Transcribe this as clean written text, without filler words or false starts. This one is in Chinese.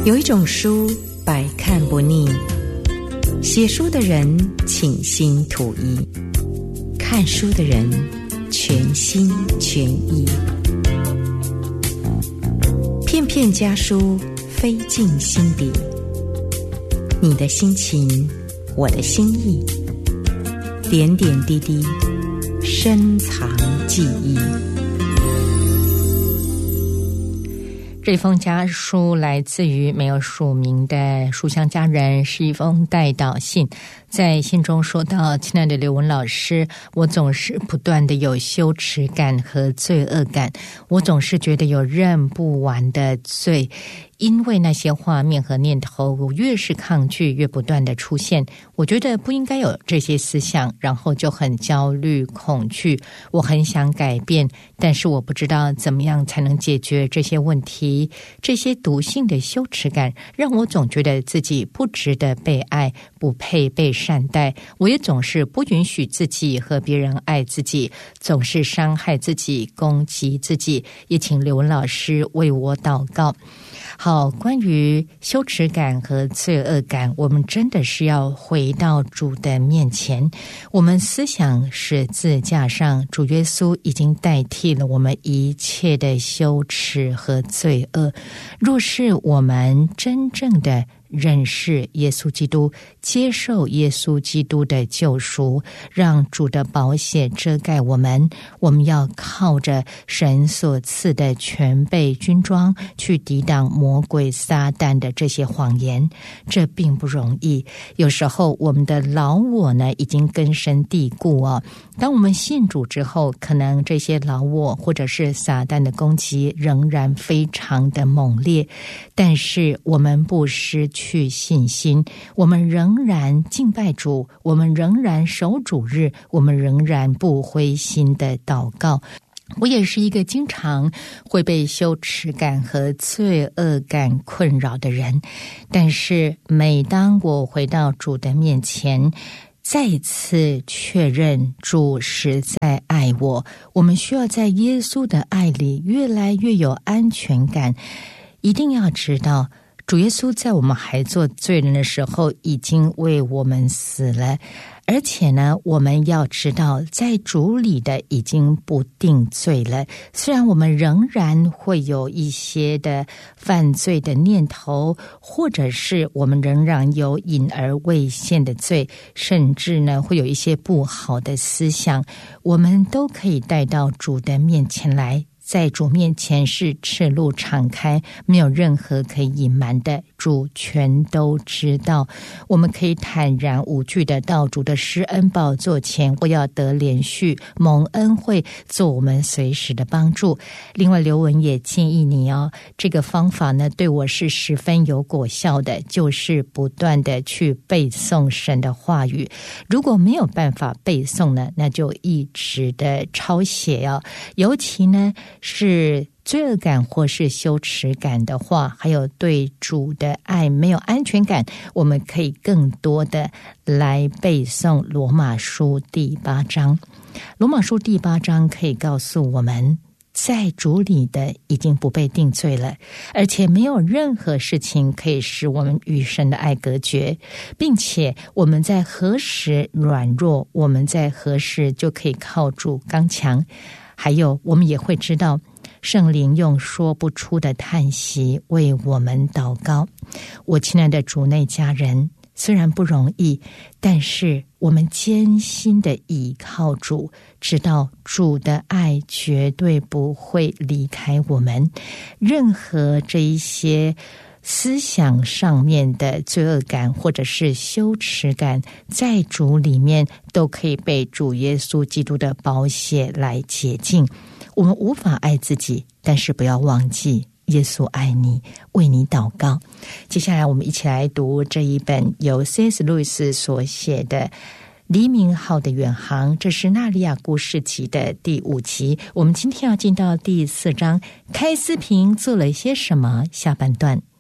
有一种书百看不腻，写书的人倾心吐意，看书的人全心全意。片片家书，飞进心底。你的心情，我的心意，点点滴滴，深藏记忆。 这封家书来自于没有署名的书香家人，是一封代祷信。在信中说到：亲爱的刘文老师，我总是不断的有羞耻感和罪恶感，我总是觉得有认不完的罪，因为那些画面和念头，我越是抗拒越不断的出现。我觉得不应该有这些思想，然后就很焦虑恐惧。我很想改变，但是我不知道怎么样才能解决这些问题。这些毒性的羞耻感让我总觉得自己不值得被爱，不配被善待。我也总是不允许自己和别人爱自己，总是伤害自己，攻击自己。也请刘文老师为我祷告。好，关于羞耻感和罪恶感，我们真的是要回到主的面前。我们思想十字架上，主耶稣已经代替了我们一切的羞耻和罪恶。若是我们真正的认识耶稣基督，接受耶稣基督的救赎，让主的宝血遮盖我们，我们要靠着神所赐的全备军装去抵挡魔鬼撒旦的这些谎言。这并不容易，有时候我们的老我呢已经根深蒂固哦。当我们信主之后，可能这些老我或者是撒旦的攻击仍然非常的猛烈，但是我们不失去信心，我们仍然敬拜主，我们仍然守主日，我们仍然不灰心的祷告。我也是一个经常会被羞耻感和罪恶感困扰的人，但是每当我回到主的面前，再次确认主实在爱我，我们需要在耶稣的爱里越来越有安全感。一定要知道，主耶稣在我们还做罪人的时候已经为我们死了，而且呢，我们要知道在主里的已经不定罪了。虽然我们仍然会有一些的犯罪的念头，或者是我们仍然有隐而未现的罪，甚至呢会有一些不好的思想，我们都可以带到主的面前来。在主面前是赤露敞开，没有任何可以隐瞒的，主全都知道。我们可以坦然无惧的到主的施恩宝座前，我要得连续蒙恩惠，做我们随时的帮助。另外，刘文也建议你这个方法呢对我是十分有果效的，就是不断的去背诵神的话语。如果没有办法背诵呢，那就一直的抄写尤其呢是罪恶感或是羞耻感的话，还有对主的爱没有安全感，我们可以更多的来背诵罗马书第8章。罗马书第8章可以告诉我们，在主里的已经不被定罪了，而且没有任何事情可以使我们与神的爱隔绝，并且我们在何时软弱，我们在何时就可以靠主刚强。还有我们也会知道，圣灵用说不出的叹息为我们祷告。我亲爱的主内家人，虽然不容易，但是我们艰辛的倚靠主，知道主的爱绝对不会离开我们。任何这一些思想上面的罪恶感或者是羞耻感，在主里面都可以被主耶稣基督的宝血来洁净。我们无法爱自己，但是不要忘记耶稣爱你，为你祷告。接下来我们一起来读这一本由 C.S. 路易斯所写的黎明号的远航，这是纳利亚故事集的第5集。我们今天要进到第4章，开司平做了些什么，下半段。